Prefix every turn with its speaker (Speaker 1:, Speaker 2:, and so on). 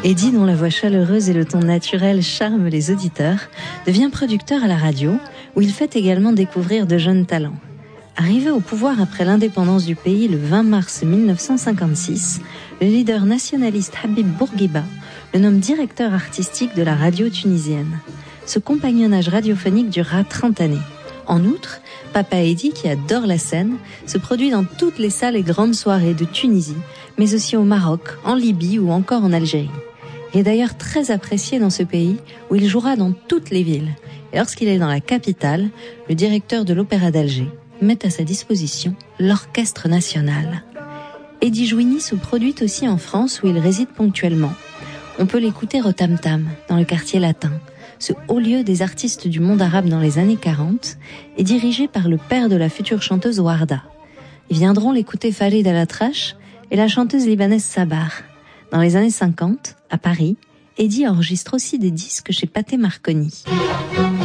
Speaker 1: Eddy, dont la voix chaleureuse et le ton naturel charment les auditeurs, devient producteur à la radio, où il fait également découvrir de jeunes talents. Arrivé au pouvoir après l'indépendance du pays le 20 mars 1956, le leader nationaliste Habib Bourguiba le nomme directeur artistique de la radio tunisienne. Ce compagnonnage radiophonique durera 30 années. En outre, Papa Eddy, qui adore la scène, se produit dans toutes les salles et grandes soirées de Tunisie, mais aussi au Maroc, en Libye ou encore en Algérie. Il est d'ailleurs très apprécié dans ce pays, où il jouera dans toutes les villes. Et lorsqu'il est dans la capitale, le directeur de l'Opéra d'Alger met à sa disposition l'Orchestre National. Eddy Jouini se produit aussi en France, où il réside ponctuellement. On peut l'écouter au Tam Tam, dans le quartier latin. Ce haut lieu des artistes du monde arabe dans les années 40 est dirigé par le père de la future chanteuse Warda. Ils viendront l'écouter Farid El-Atrache et la chanteuse libanaise Sabar. Dans les années 50, à Paris, Eddy enregistre aussi des disques chez Pathé Marconi.